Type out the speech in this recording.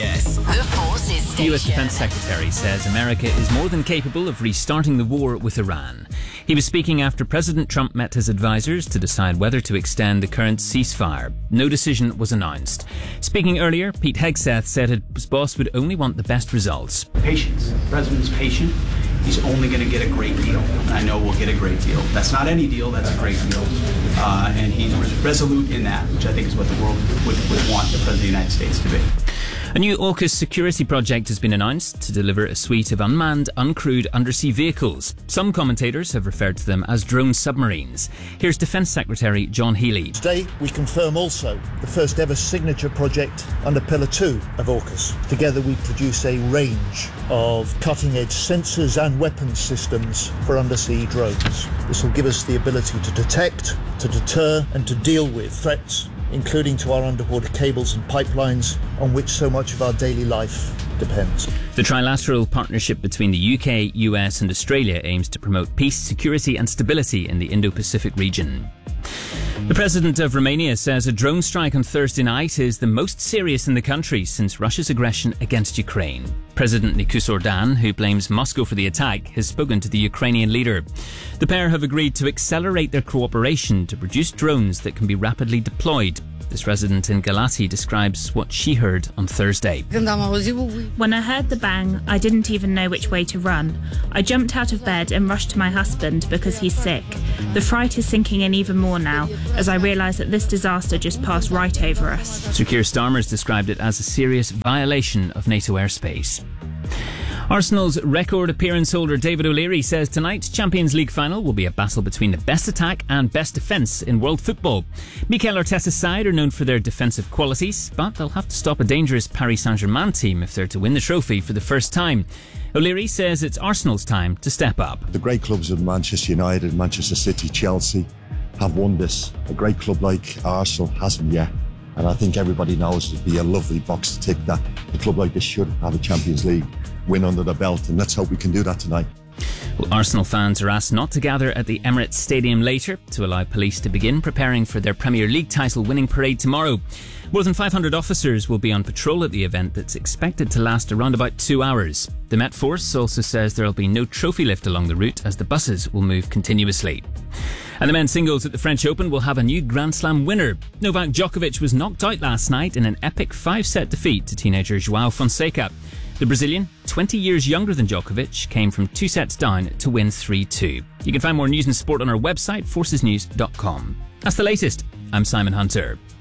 CBS. The Forces Station. The US Defense Secretary says America is more than capable of restarting the war with Iran. He was speaking after President Trump met his advisors to decide whether to extend the current ceasefire. No decision was announced. Speaking earlier, Pete Hegseth said his boss would only want the best results. Patience. The president's patient. He's only going to get a great deal. I know we'll get a great deal. That's not any deal, that's a great deal. And he's resolute in that, which I think is what the world would want the President of the United States to be. A new AUKUS security project has been announced to deliver a suite of unmanned, uncrewed undersea vehicles. Some commentators have referred to them as drone submarines. Here's Defence Secretary John Healey. Today we confirm also the first ever signature project under Pillar 2 of AUKUS. Together we produce a range of cutting-edge sensors and weapons systems for undersea drones. This will give us the ability to detect, to deter and to deal with threats, including to our underwater cables and pipelines on which so much of our daily life depends. The trilateral partnership between the UK, US and Australia aims to promote peace, security and stability in the Indo-Pacific region. The president of Romania says a drone strike on Thursday night is the most serious in the country since Russia's aggression against Ukraine. President Nicolae Orban, who blames Moscow for the attack, has spoken to the Ukrainian leader. The pair have agreed to accelerate their cooperation to produce drones that can be rapidly deployed. This resident in Galati describes what she heard on Thursday. When I heard the bang, I didn't even know which way to run. I jumped out of bed and rushed to my husband because he's sick. The fright is sinking in even more now as I realise that this disaster just passed right over us. Sir Keir Starmer's described it as a serious violation of NATO airspace. Arsenal's record appearance holder David O'Leary says tonight's Champions League final will be a battle between the best attack and best defence in world football. Mikel Arteta's side are known for their defensive qualities, but they'll have to stop a dangerous Paris Saint-Germain team if they're to win the trophy for the first time. O'Leary says it's Arsenal's time to step up. The great clubs of Manchester United, Manchester City, Chelsea have won this. A great club like Arsenal hasn't yet. And I think everybody knows it'd be a lovely box to tick that a club like this should have a Champions League win under the belt, and let's hope we can do that tonight. Well, Arsenal fans are asked not to gather at the Emirates Stadium later to allow police to begin preparing for their Premier League title winning parade tomorrow. More than 500 officers will be on patrol at the event that's expected to last around about 2 hours. The Met Force also says there will be no trophy lift along the route as the buses will move continuously. And the men's singles at the French Open will have a new Grand Slam winner. Novak Djokovic was knocked out last night in an epic 5-set defeat to teenager João Fonseca. The Brazilian, 20 years younger than Djokovic, came from 2 sets down to win 3-2. You can find more news and sport on our website, forcesnews.com. That's the latest. I'm Simon Hunter.